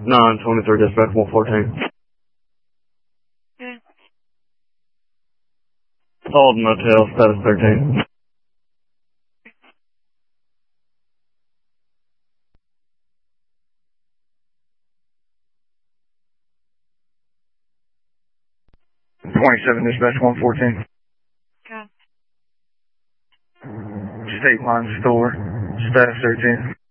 923 dispatch 114. Okay. Hold motel, status 13. .27 dispatch 114. Okay. State line store, status 13.